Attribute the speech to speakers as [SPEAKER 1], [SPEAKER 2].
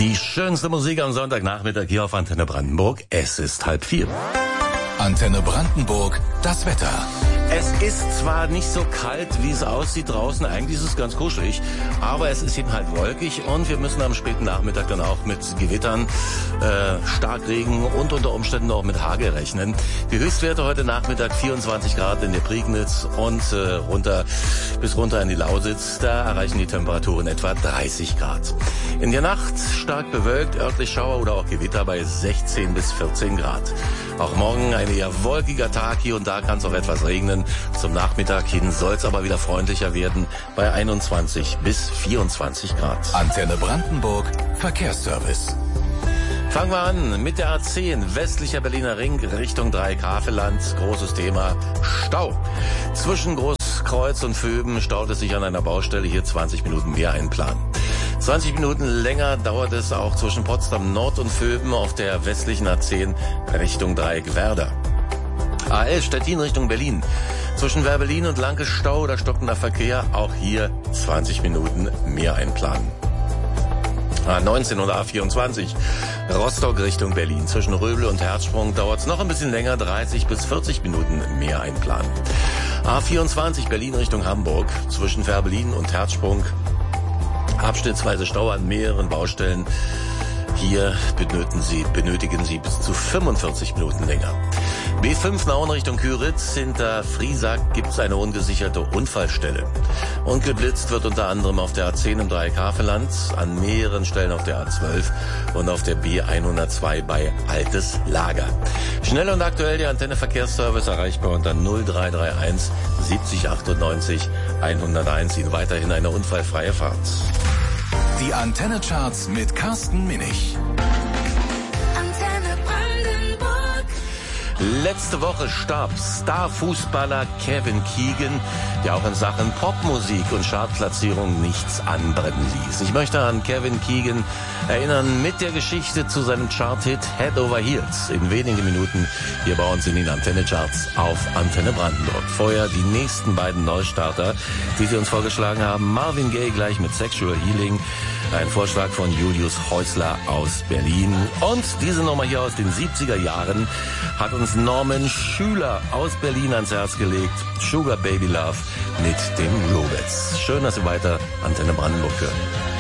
[SPEAKER 1] Die schönste Musik am Sonntagnachmittag hier auf Antenne Brandenburg. Es ist 3:30.
[SPEAKER 2] Antenne Brandenburg, das Wetter.
[SPEAKER 1] Es ist zwar nicht so kalt, wie es aussieht draußen, eigentlich ist es ganz kuschelig, aber es ist eben halt wolkig und wir müssen am späten Nachmittag dann auch mit Gewittern, Starkregen und unter Umständen auch mit Hagel rechnen. Die Höchstwerte heute Nachmittag 24 Grad in der Prignitz und runter in die Lausitz, da erreichen die Temperaturen etwa 30 Grad. In der Nacht stark bewölkt, örtlich Schauer oder auch Gewitter bei 16 bis 14 Grad. Auch morgen ein eher wolkiger Tag, hier und da kann es auch etwas regnen. Zum Nachmittag hin soll es aber wieder freundlicher werden bei 21 bis 24 Grad.
[SPEAKER 2] Antenne Brandenburg, Verkehrsservice.
[SPEAKER 1] Fangen wir an mit der A10, westlicher Berliner Ring, Richtung Dreieck-Havelland. Großes Thema, Stau. Zwischen Großkreuz und Vöben staut es sich an einer Baustelle, hier 20 Minuten mehr einplanen. 20 Minuten länger dauert es auch zwischen Potsdam Nord und Vöben auf der westlichen A10 Richtung Dreieck-Werder. A11 Stettin Richtung Berlin. Zwischen Werbelin und Lanke Stau oder stockender Verkehr, auch hier 20 Minuten mehr einplanen. A19 oder A24 Rostock Richtung Berlin. Zwischen Röbel und Herzsprung dauert es noch ein bisschen länger, 30 bis 40 Minuten mehr einplanen. A24 Berlin Richtung Hamburg. Zwischen Werbelin und Herzsprung abschnittsweise Stau an mehreren Baustellen. Hier benötigen Sie bis zu 45 Minuten länger. B5 Nauen Richtung Küritz. Hinter Friesack gibt es eine ungesicherte Unfallstelle. Und geblitzt wird unter anderem auf der A10 im Dreieck-Havelland, an mehreren Stellen auf der A12 und auf der B102 bei Altes Lager. Schnell und aktuell der Antenne Verkehrsservice erreichbar unter 0331 70 98 101. Ihnen weiterhin eine unfallfreie Fahrt.
[SPEAKER 2] Die Antenne Charts mit Carsten Minich.
[SPEAKER 3] Antenne Brandenburg.
[SPEAKER 1] Letzte Woche starb Starfußballer Kevin Keegan, der auch in Sachen Popmusik und Chartplatzierung nichts anbrennen ließ. Ich möchte an Kevin Keegan erinnern mit der Geschichte zu seinem Charthit Head Over Heels in wenigen Minuten hier bei uns in den Antenne Charts auf Antenne Brandenburg. Vorher die nächsten beiden Neustarter, die Sie uns vorgeschlagen haben. Marvin Gaye gleich mit Sexual Healing, ein Vorschlag von Julius Häusler aus Berlin. Und diese Nummer hier aus den 70er Jahren hat uns Norman Schüler aus Berlin ans Herz gelegt. Sugar Baby Love mit dem Rubettes. Schön, dass Sie weiter Antenne Brandenburg hören.